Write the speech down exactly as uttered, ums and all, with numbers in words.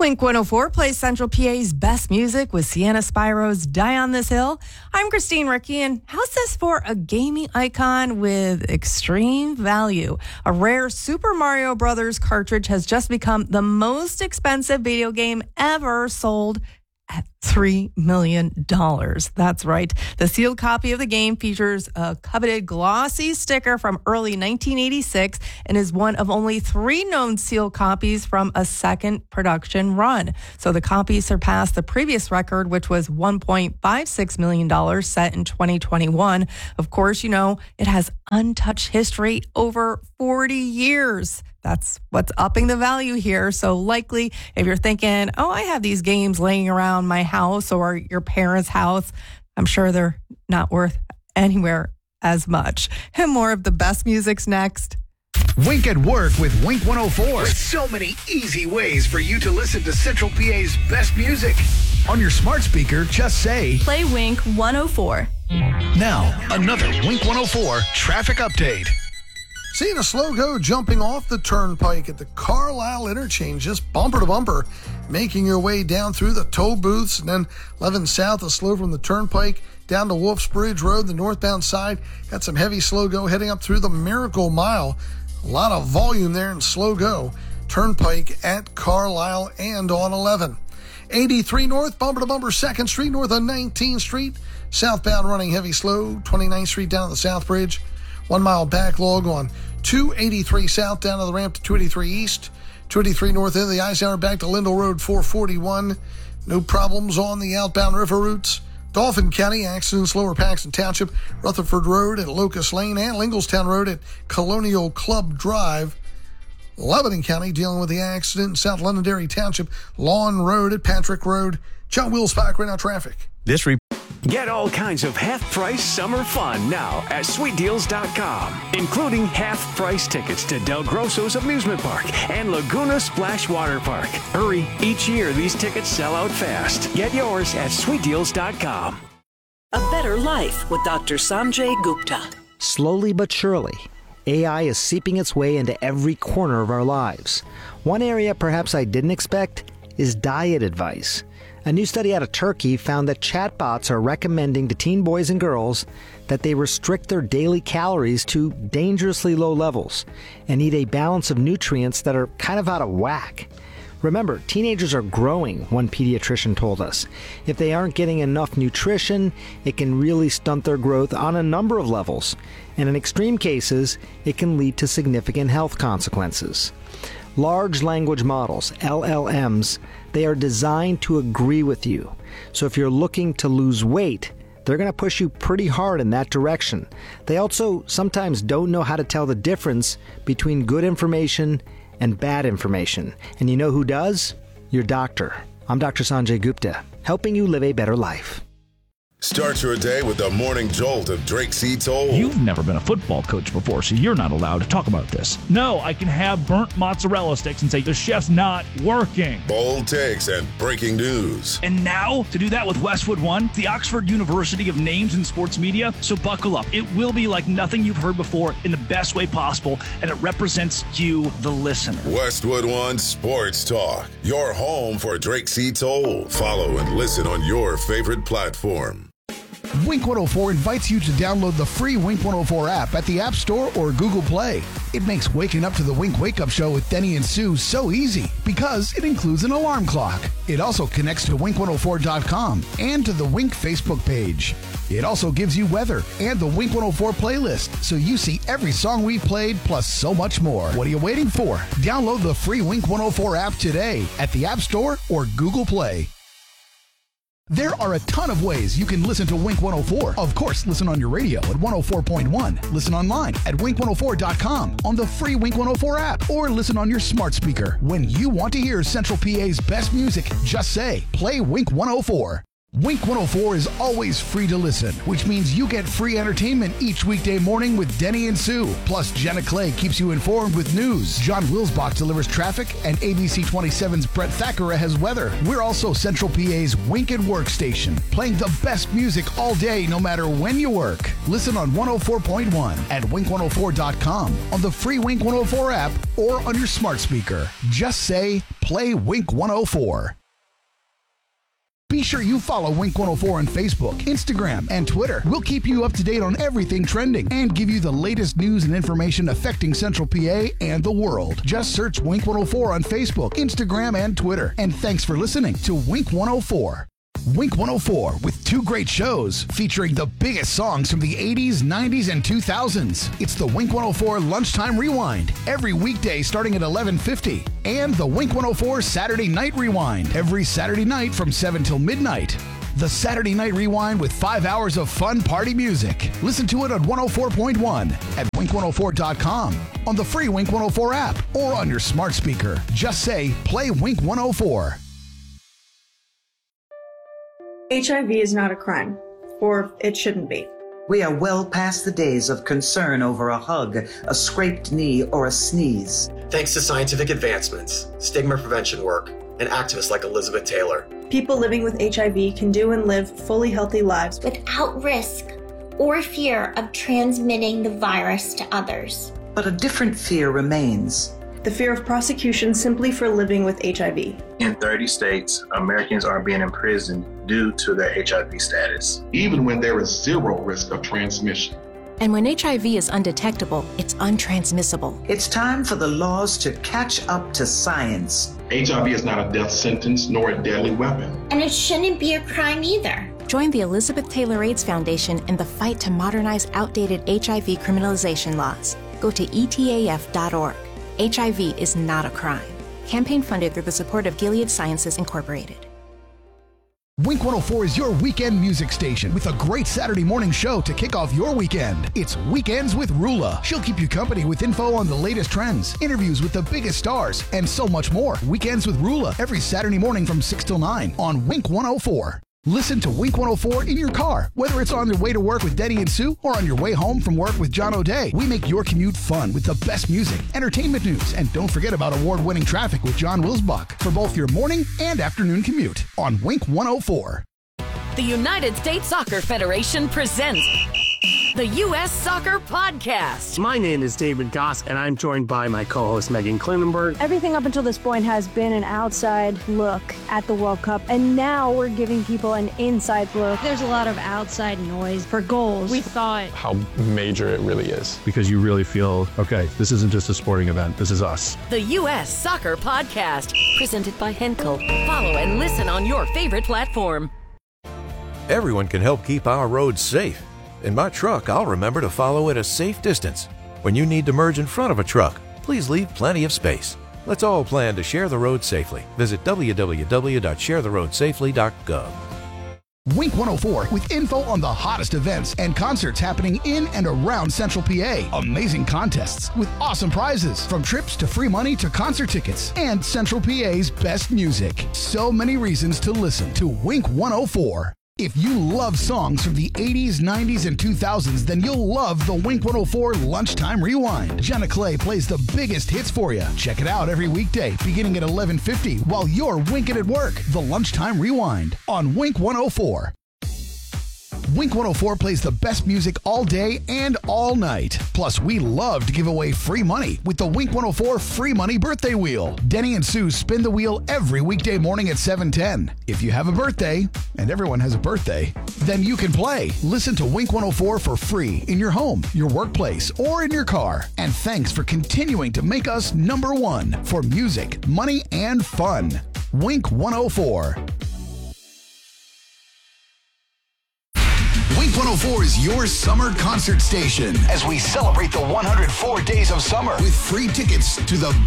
Wink one oh four plays Central P A's best music with Sienna Spiro's Die on This Hill. I'm Christine Ricky, and how's this for a gaming icon with extreme value? A rare Super Mario Brothers cartridge has just become the most expensive video game ever sold at three million dollars. That's right. The sealed copy of the game features a coveted glossy sticker from early nineteen eighty-six and is one of only three known sealed copies from a second production run. So the copy surpassed the previous record, which was one point five six million dollars, set in twenty twenty-one. Of course, you know, it has untouched history over forty years. That's what's upping the value here. So likely, if you're thinking, oh, I have these games laying around my house or your parents' house, I'm sure they're not worth anywhere as much. And more of the best music's next. Wink at Work with Wink one oh four. With so many easy ways for you to listen to Central P A's best music. On your smart speaker, just say, play Wink one oh four. Now, another Wink one oh four traffic update. Seeing a slow go jumping off the turnpike at the Carlisle interchange, just bumper to bumper, making your way down through the toll booths, and then eleven south, a slow from the turnpike down to Wolf's Bridge Road, the northbound side. Got some heavy slow go heading up through the Miracle Mile. A lot of volume there and slow go. Turnpike at Carlisle and on eleven. eighty-three north, bumper to bumper, second Street north of nineteenth Street. Southbound running heavy slow, twenty-ninth Street down to the South Bridge. One mile backlog on two eighty-three south down to the ramp to two eighty-three east. two eighty-three north into the Eisenhower back to Lindell Road four forty-one. No problems on the outbound river routes. Dauphin County accidents lower Paxton Township, Rutherford Road at Locust Lane, and Lingelstown Road at Colonial Club Drive. Lebanon County dealing with the accident in South Londonderry Township, Lawn Road at Patrick Road. John Wheels back right now traffic. This report. Get all kinds of half-price summer fun now at sweet deals dot com, including half-price tickets to Del Grosso's Amusement Park and Laguna Splash Water Park. Hurry, each year these tickets sell out fast. Get yours at sweet deals dot com. A better life with Doctor Sanjay Gupta. Slowly but surely, A I is seeping its way into every corner of our lives. One area perhaps I didn't expect is diet advice. A new study out of Turkey found that chatbots are recommending to teen boys and girls that they restrict their daily calories to dangerously low levels and eat a balance of nutrients that are kind of out of whack. Remember, teenagers are growing, one pediatrician told us. If they aren't getting enough nutrition, it can really stunt their growth on a number of levels. And in extreme cases, it can lead to significant health consequences. Large language models, L L Ms, they are designed to agree with you. So if you're looking to lose weight, they're going to push you pretty hard in that direction. They also sometimes don't know how to tell the difference between good information and bad information. And you know who does? Your doctor. I'm Doctor Sanjay Gupta, helping you live a better life. Start your day with the morning jolt of Drake C. Toll. You've never been a football coach before, so you're not allowed to talk about this. No, I can have burnt mozzarella sticks and say the chef's not working. Bold takes and breaking news. And now, to do that with Westwood One, the Oxford University of Names in Sports Media. So buckle up. It will be like nothing you've heard before in the best way possible, and it represents you, the listener. Westwood One Sports Talk, your home for Drake C. Toll. Follow and listen on your favorite platform. Wink one oh four invites you to download the free Wink one oh four app at the App Store or Google Play. It makes waking up to the Wink Wake Up Show with Denny and Sue so easy because it includes an alarm clock. It also connects to wink one oh four dot com and to the Wink Facebook page. It also gives you weather and the Wink one oh four playlist, so you see every song we've played plus so much more. What are you waiting for? Download the free Wink one oh four app today at the App Store or Google Play. There are a ton of ways you can listen to Wink one oh four. Of course, listen on your radio at one oh four point one. Listen online at wink one oh four dot com on the free Wink one oh four app, or listen on your smart speaker. When you want to hear Central P A's best music, just say, play Wink one oh four. Wink one oh four is always free to listen, which means you get free entertainment each weekday morning with Denny and Sue. Plus, Jenna Clay keeps you informed with news. John Wilsbach delivers traffic, and A B C twenty-seven's Brett Thackeray has weather. We're also Central P A's Wink and Work station, playing the best music all day, no matter when you work. Listen on one oh four point one at wink one oh four dot com, on the free Wink one oh four app, or on your smart speaker. Just say, play Wink one oh four. Be sure you follow Wink one oh four on Facebook, Instagram, and Twitter. We'll keep you up to date on everything trending and give you the latest news and information affecting Central P A and the world. Just search Wink one oh four on Facebook, Instagram, and Twitter. And thanks for listening to Wink one oh four. Wink one oh four with two great shows featuring the biggest songs from the eighties, nineties, and two thousands. It's the Wink one oh four Lunchtime Rewind every weekday starting at eleven fifty, and the Wink one oh four Saturday Night Rewind every Saturday night from seven till midnight. The Saturday Night Rewind with five hours of fun party music. Listen to it on one oh four point one at wink one oh four dot com, on the free Wink one oh four app, or on your smart speaker. Just say, play Wink one oh four. H I V is not a crime, or it shouldn't be. We are well past the days of concern over a hug, a scraped knee, or a sneeze. Thanks to scientific advancements, stigma prevention work, and activists like Elizabeth Taylor, people living with H I V can do and live fully healthy lives without risk or fear of transmitting the virus to others. But a different fear remains. The fear of prosecution simply for living with H I V. In thirty states, Americans are being imprisoned due to their H I V status, even when there is zero risk of transmission. And when H I V is undetectable, it's untransmissible. It's time for the laws to catch up to science. H I V is not a death sentence nor a deadly weapon. And it shouldn't be a crime either. Join the Elizabeth Taylor AIDS Foundation in the fight to modernize outdated H I V criminalization laws. Go to E T A F dot org. H I V is not a crime. Campaign funded through the support of Gilead Sciences Incorporated. Wink one oh four is your weekend music station with a great Saturday morning show to kick off your weekend. It's Weekends with Rula. She'll keep you company with info on the latest trends, interviews with the biggest stars, and so much more. Weekends with Rula every Saturday morning from six till nine on Wink one oh four. Listen to Wink one oh four in your car, whether it's on your way to work with Denny and Sue or on your way home from work with John O'Day. We make your commute fun with the best music, entertainment news, and don't forget about award-winning traffic with John Wilsbach for both your morning and afternoon commute on Wink one oh four. The United States Soccer Federation presents the U S Soccer Podcast. My name is David Goss, and I'm joined by my co-host Megan Klinenberg. Everything up until this point has been an outside look at the World Cup, and now we're giving people an inside look. There's a lot of outside noise for goals. We thought how major it really is. Because you really feel, okay, this isn't just a sporting event, this is us. The U S Soccer Podcast, presented by Henkel. Follow and listen on your favorite platform. Everyone can help keep our roads safe. In my truck, I'll remember to follow at a safe distance. When you need to merge in front of a truck, please leave plenty of space. Let's all plan to share the road safely. Visit w w w dot share the road safely dot gov. Wink one oh four with info on the hottest events and concerts happening in and around Central P A. Amazing contests with awesome prizes, from trips to free money to concert tickets, and Central P A's best music. So many reasons to listen to Wink one oh four. If you love songs from the eighties, nineties, and two thousands, then you'll love the Wink one oh four Lunchtime Rewind. Jenna Clay plays the biggest hits for you. Check it out every weekday, beginning at eleven fifty, while you're winking at work. The Lunchtime Rewind on Wink one oh four. Wink one oh four plays the best music all day and all night. Plus, we love to give away free money with the Wink one oh four Free Money Birthday Wheel. Denny and Sue spin the wheel every weekday morning at seven ten. If you have a birthday, and everyone has a birthday, then you can play. Listen to Wink one oh four for free in your home, your workplace, or in your car. And thanks for continuing to make us number one for music, money, and fun. Wink one oh four. Wink one oh four is your summer concert station as we celebrate the one hundred four days of summer with free tickets to the